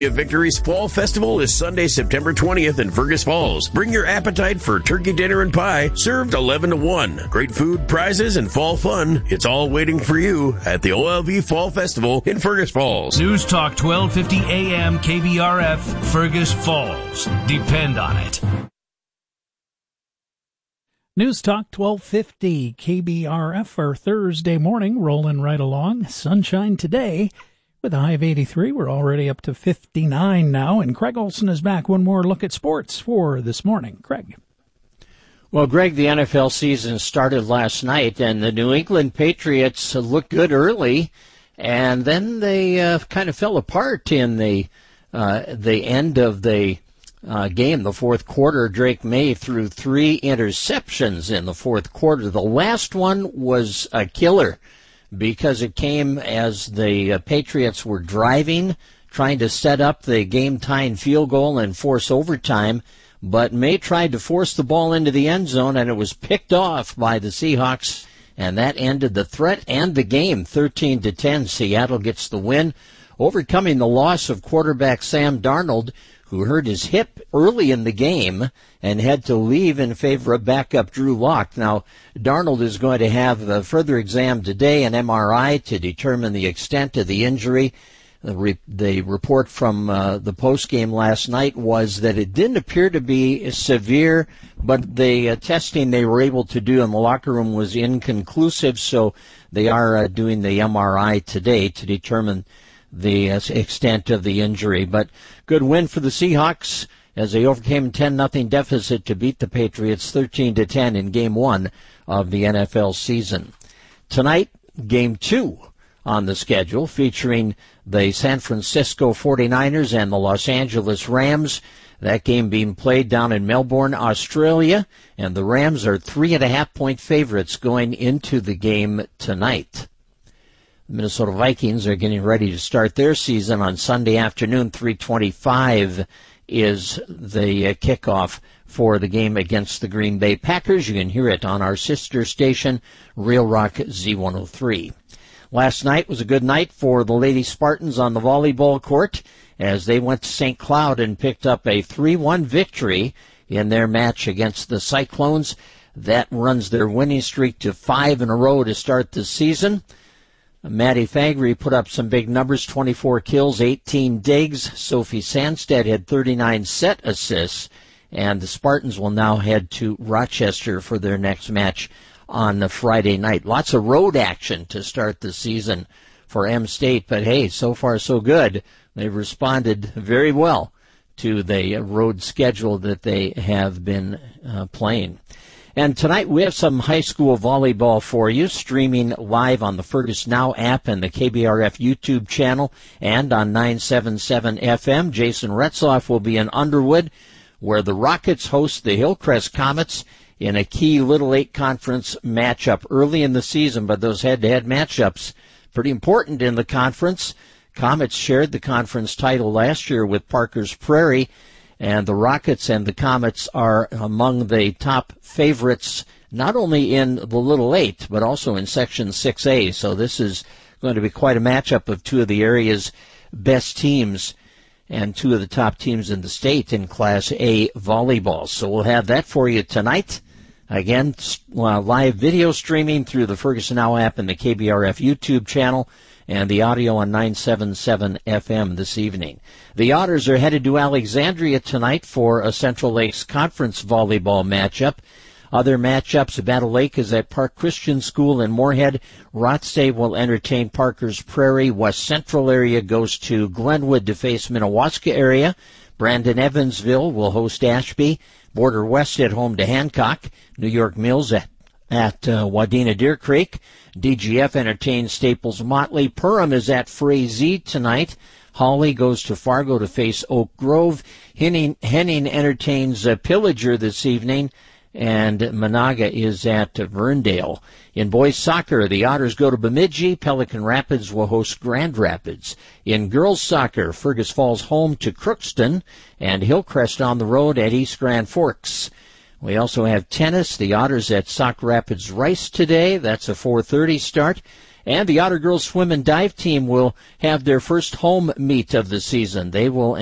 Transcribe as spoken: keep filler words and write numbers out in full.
Victory's Fall Festival is Sunday, September twentieth in Fergus Falls. Bring your appetite for turkey dinner and pie, served eleven to one. Great food, prizes, and fall fun. It's all waiting for you at the O L V Fall Festival in Fergus Falls. News Talk twelve fifty A M K B R F, Fergus Falls. Depend on it. News Talk twelve fifty K B R F for Thursday morning, rolling right along. Sunshine today. With a high of eighty-three, we're already up to fifty-nine now, and Craig Olson is back. One more look at sports for this morning. Craig. Well, Greg, the N F L season started last night, and the New England Patriots looked good early, and then they uh, kind of fell apart in the uh, the end of the uh, game, the fourth quarter. Drake May threw three interceptions in the fourth quarter. The last one was a killer, because it came as the uh, Patriots were driving, trying to set up the game-tying field goal and force overtime, but May tried to force the ball into the end zone, and it was picked off by the Seahawks, and that ended the threat and the game, thirteen to ten. Seattle gets the win, overcoming the loss of quarterback Sam Darnold, who hurt his hip early in the game and had to leave in favor of backup Drew Lock. Now, Darnold is going to have a further exam today, an M R I, to determine the extent of the injury. The, re- the report from uh, the postgame last night was that it didn't appear to be severe, but the uh, testing they were able to do in the locker room was inconclusive, so they are uh, doing the M R I today to determine the uh, extent of the injury. But good win for the Seahawks as they overcame a ten nothing deficit to beat the Patriots thirteen to ten in game one of the N F L season. Tonight, game two on the schedule, featuring the San Francisco forty-niners and the Los Angeles Rams. That game being played down in Melbourne, Australia, and the Rams are three and a half point favorites going into the game tonight. The Minnesota Vikings are getting ready to start their season on Sunday afternoon. three twenty-five is the uh, kickoff for the game against the Green Bay Packers. You can hear it on our sister station, Real Rock Z one oh three. Last night was a good night for the Lady Spartans on the volleyball court as they went to Saint Cloud and picked up a three one victory in their match against the Cyclones. That runs their winning streak to five in a row to start the season. Maddie Fagry put up some big numbers, twenty-four kills, eighteen digs. Sophie Sandstead had thirty-nine set assists, and the Spartans will now head to Rochester for their next match on Friday night. Lots of road action to start the season for M-State, but hey, so far so good. They've responded very well to the road schedule that they have been uh, playing. And tonight we have some high school volleyball for you, streaming live on the Fergus Now app and the K B R F YouTube channel and on nine seventy-seven F M. Jason Retzloff will be in Underwood, where the Rockets host the Hillcrest Comets in a key Little Eight Conference matchup early in the season, but those head-to-head matchups pretty important in the conference. Comets shared the conference title last year with Parker's Prairie, and the Rockets and the Comets are among the top favorites, not only in the Little Eight, but also in Section six A. So this is going to be quite a matchup of two of the area's best teams and two of the top teams in the state in Class A volleyball. So we'll have that for you tonight. Again, uh, live video streaming through the Ferguson Now app and the K B R F YouTube channel, and the audio on nine seventy-seven F M this evening. The Otters are headed to Alexandria tonight for a Central Lakes Conference volleyball matchup. Other matchups, Battle Lake is at Park Christian School in Moorhead. Rothsay will entertain Parker's Prairie. West Central area goes to Glenwood to face Minnewaska area. Brandon Evansville will host Ashby. Border West at home to Hancock. New York Mills at, at uh, Wadena Deer Creek. D G F entertains Staples Motley. Perham is at Frazee tonight. Hawley goes to Fargo to face Oak Grove. Henning, Henning entertains uh, Pillager this evening, and Monaga is at uh, Verndale. In boys soccer, the Otters go to Bemidji. Pelican Rapids will host Grand Rapids. In girls soccer, Fergus Falls home to Crookston, and Hillcrest on the road at East Grand Forks. We also have tennis. The Otters at Sauk Rapids Rice today. That's a four thirty start. And the Otter Girls Swim and Dive team will have their first home meet of the season. They will